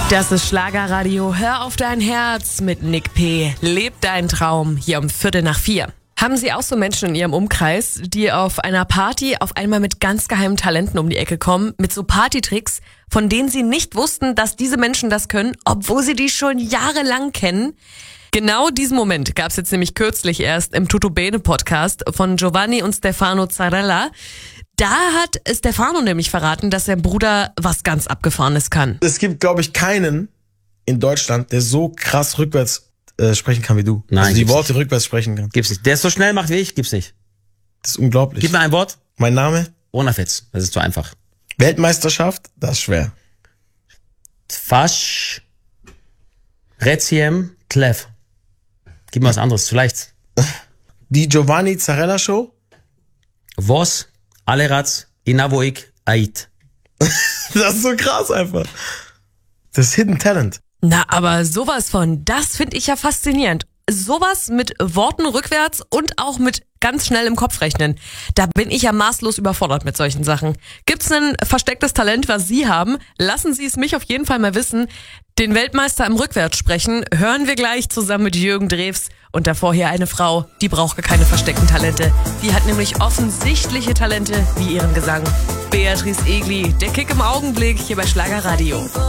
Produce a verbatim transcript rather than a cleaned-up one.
Das ist Schlagerradio. Hör auf dein Herz mit Nick P. Leb deinen Traum hier um Viertel nach vier. Haben Sie auch so Menschen in Ihrem Umkreis, die auf einer Party auf einmal mit ganz geheimen Talenten um die Ecke kommen, mit so Partytricks, von denen Sie nicht wussten, dass diese Menschen das können, obwohl Sie die schon jahrelang kennen? Genau diesen Moment gab es jetzt nämlich kürzlich erst im Tutto Bene Podcast von Giovanni und Stefano Zarella. Da hat Stefano nämlich verraten, dass sein Bruder was ganz Abgefahrenes kann. Es gibt, glaube ich, keinen in Deutschland, der so krass rückwärts äh, sprechen kann wie du. Nein, also die Worte nicht. rückwärts sprechen kann. Gibt's nicht. Der es so schnell macht wie ich, gibt's nicht. Das ist unglaublich. Gib mir ein Wort. Mein Name? Ohne Fetz. Das ist zu einfach. Weltmeisterschaft? Das ist schwer. Fasch. Reziem. Clev. Gib mir was anderes. Zu leicht. Die Giovanni Zarella Show? Vos. Aleratz. Inavoik. Ait. Das ist so krass einfach. Das ist Hidden Talent. Na, aber sowas von, das finde ich ja faszinierend. Sowas mit Worten rückwärts und auch mit ganz schnell im Kopf rechnen. Da bin ich ja maßlos überfordert mit solchen Sachen. Gibt's ein verstecktes Talent, was Sie haben? Lassen Sie es mich auf jeden Fall mal wissen. Den Weltmeister im Rückwärtssprechen hören wir gleich zusammen mit Jürgen Drews. Und davor hier eine Frau, die braucht gar keine versteckten Talente. Die hat nämlich offensichtliche Talente wie ihren Gesang. Beatrice Egli, der Kick im Augenblick hier bei Schlagerradio.